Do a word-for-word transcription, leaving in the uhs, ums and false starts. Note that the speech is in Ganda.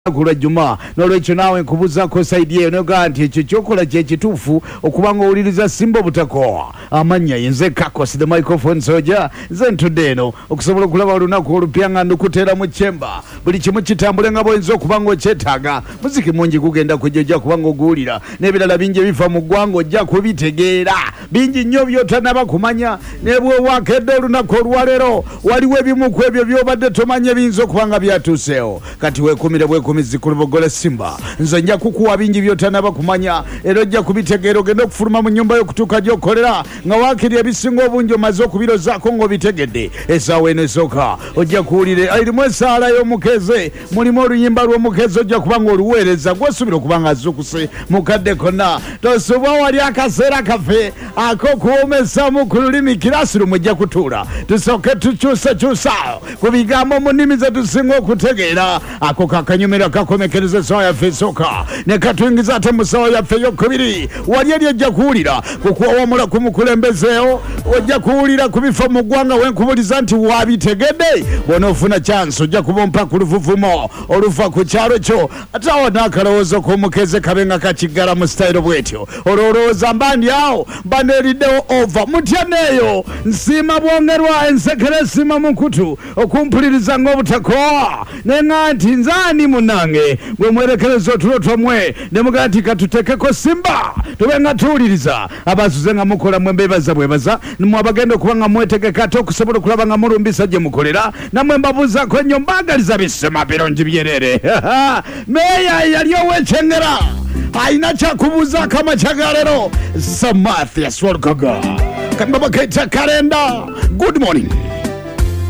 Kula Juma nolwecho nawe nkubuza ko side eno ganti ekyo kyokola kye kituufu okubanga owuliriza Simba butakoa amanya yenze kakos the microphone soja zentude eno okusobola okulaba olunaku olupya nga ndukutera mu chemba buli kimu kitambule nga bwenzo okubanga okyetaaga muziki mungi kugenda kujja kubanga oguwulira n'ebirala bingi bifa mu ggwanga ojja kubitegeera bingi nnyo byotanaba kumanya ne bwe wakedde olunaku olwaleero waliwo ebimu ku ebyo byobadde tomanya binza okubanga byatuuseewo kati weekumire bwe kumizikulu bogole Simba nze nja kukuwa bingi byotanaba kumanya era ojja kubitegeera ogenda okufuluma mu nnyumba y'okutuuka gy'okolera nga waakiri ebisinga obungi omaze okubirozaako ng'obitegedde essaawa eno esooka ojja kuwulire erimu essaala y'omukeze mulimu oluyimba lw'omukeze ojja kubanga oluweereza gw'osuubira okubanga azukuse mukadde konna tosubwa wali akaseera kaffe ak'okuwoomessamu ku lulimi kirasirumu ojja kutuula tusooke tukyusekyusa ku bigambo mu nnimi ze tusinga okutegeera ako kakanyumira kakomekereza essaawa yaffe esooka ne katuyingiza ate mu ssaawa yaffe ey'okubiri wali eri ejja kuwulira kukuwawamula ku mukulembezeewo ojja kuwulira ku bifa mu ggwanga wenkubuliza nti wabitegedde bw'onoofuna chance ojja kubompa ku luvuvumo oluva ku kyalo kyo ate awo n'akalowoozo k'omukeze kabe nga kakiggala mu sitayiro bwetyo olowooza mba ndi awo mba neeriddewo ova mutya neeyo nsiima bwongerwa ensekere esiima mu kutu okumpuliriza ng'obutakoa nenga nti nzaani munange bwe mwerekereza otulo twamwe ne mugaa nti katutekeko Simba tube nga tuwuliriza abasuze nga mukolamu embeebaza bwebaza nimwe abagenda okuba nga mwetegeka ate okusobola okulaba nga mulumbisa gye mukolera namwe mbabuuzako nnyo mbagaliza bisema birungi byerere meeya yali ow'ekyengera alina kyakubuuza akama kyagalero Samathia Swalgaga kambaba kaita kalenda. Good morning.